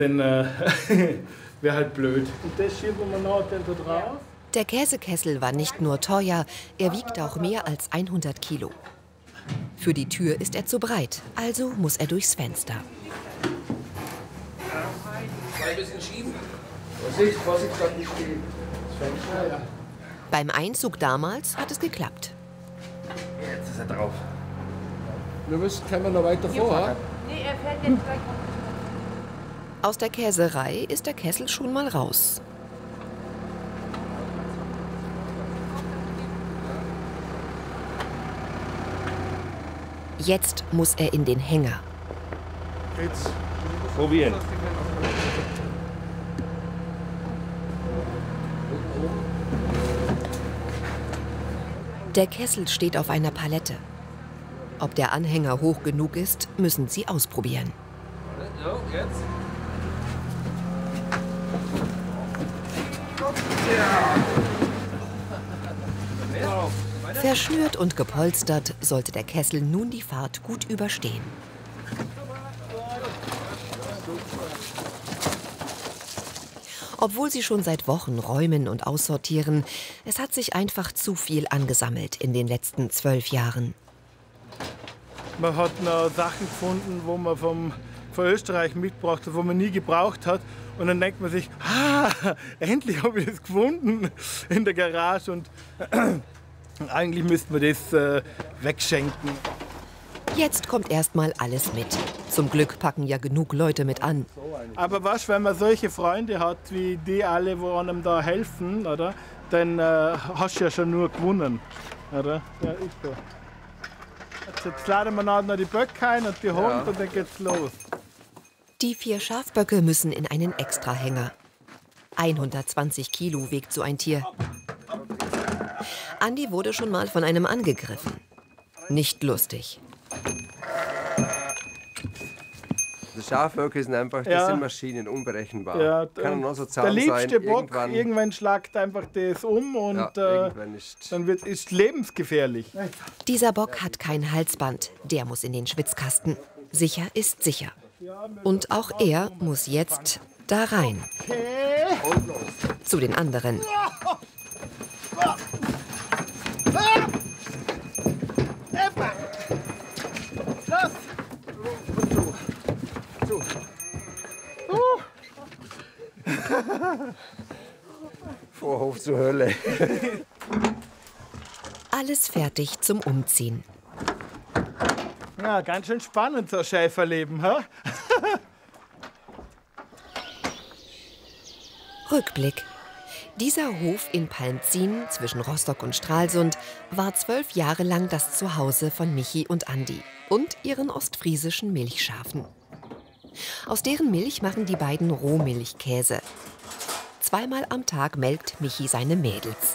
Dann wäre halt blöd. Und das schieben wir noch dann da drauf. Der Käsekessel war nicht nur teuer, er wiegt auch mehr als 100 Kilo. Für die Tür ist er zu breit, also muss er durchs Fenster. Ein bisschen schieben. Vorsicht, da nicht stehen. Das Fenster, ja. Beim Einzug damals hat es geklappt. Jetzt ist er drauf. Wir müssen, können wir noch weiter vor? Nee, er fährt jetzt gleich. Aus der Käserei ist der Kessel schon mal raus. Jetzt muss er in den Hänger. Jetzt. Probieren. Der Kessel steht auf einer Palette. Ob der Anhänger hoch genug ist, müssen sie ausprobieren. So, jetzt. Verschnürt und gepolstert sollte der Kessel nun die Fahrt gut überstehen. Obwohl sie schon seit Wochen räumen und aussortieren, es hat sich einfach zu viel angesammelt in den letzten 12 Jahren. Man hat noch Sachen gefunden, wo man von Österreich mitgebracht hat, wo man nie gebraucht hat. Und dann denkt man sich, endlich habe ich das gefunden in der Garage. Und eigentlich müsste man das wegschenken. Jetzt kommt erstmal alles mit. Zum Glück packen ja genug Leute mit an. Aber was, wenn man solche Freunde hat, wie die alle, wo einem da helfen, oder, dann hast du ja schon nur gewonnen. Oder? Ja, ist so. Jetzt laden wir noch die Böcke ein und die Hunde und dann geht's los. Die 4 Schafböcke müssen in einen Extrahänger. 120 Kilo wiegt so ein Tier. Andi wurde schon mal von einem angegriffen. Nicht lustig. Die Schafböcke sind einfach, das sind Maschinen, unberechenbar. Ja, kann noch so zahm der liebste sein. Bock, irgendwann schlagt einfach das um und irgendwann dann ist lebensgefährlich. Dieser Bock hat kein Halsband, der muss in den Schwitzkasten. Sicher ist sicher. Und auch er muss jetzt da rein. Zu den anderen. Vorhof zur Hölle. Alles fertig zum Umziehen. Ja, ganz schön spannend, so ein Schäferleben, hä? Rückblick. Dieser Hof in Palmzin zwischen Rostock und Stralsund war 12 Jahre lang das Zuhause von Michi und Andi und ihren ostfriesischen Milchschafen. Aus deren Milch machen die beiden Rohmilchkäse. 2-mal am Tag melkt Michi seine Mädels.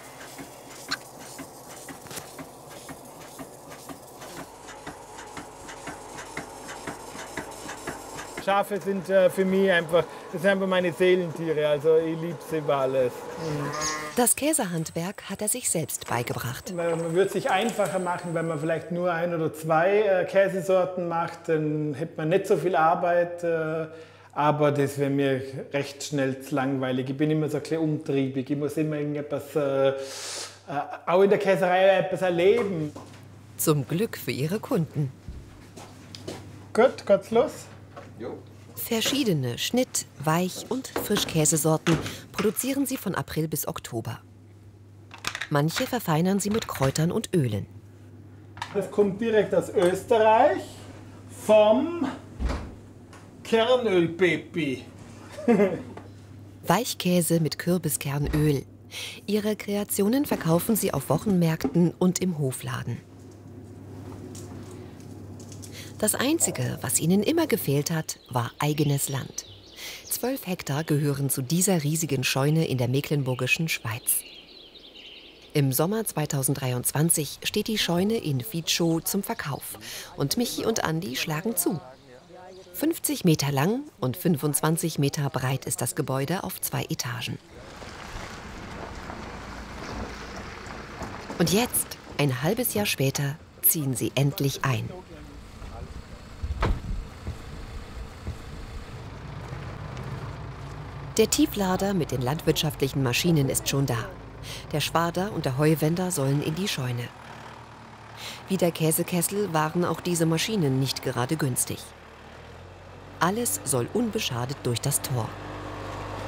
Schafe sind für mich einfach, das sind einfach meine Seelentiere, also ich liebe sie über alles. Das Käsehandwerk hat er sich selbst beigebracht. Man würde es sich einfacher machen, wenn man vielleicht nur 1 oder 2 Käsesorten macht, dann hätte man nicht so viel Arbeit, aber das wäre mir recht schnell zu langweilig. Ich bin immer so ein bisschen umtriebig, ich muss immer irgendetwas, auch in der Käserei etwas erleben. Zum Glück für ihre Kunden. Gut, geht's los? Verschiedene Schnitt-, Weich- und Frischkäsesorten produzieren sie von April bis Oktober. Manche verfeinern sie mit Kräutern und Ölen. Das kommt direkt aus Österreich vom Kernöl-Baby. Weichkäse mit Kürbiskernöl. Ihre Kreationen verkaufen sie auf Wochenmärkten und im Hofladen. Das Einzige, was ihnen immer gefehlt hat, war eigenes Land. 12 Hektar gehören zu dieser riesigen Scheune in der mecklenburgischen Schweiz. Im Sommer 2023 steht die Scheune in Vietschow zum Verkauf und Michi und Andi schlagen zu. 50 Meter lang und 25 Meter breit ist das Gebäude auf 2 Etagen. Und jetzt, ein halbes Jahr später, ziehen sie endlich ein. Der Tieflader mit den landwirtschaftlichen Maschinen ist schon da. Der Schwader und der Heuwender sollen in die Scheune. Wie der Käsekessel waren auch diese Maschinen nicht gerade günstig. Alles soll unbeschadet durch das Tor.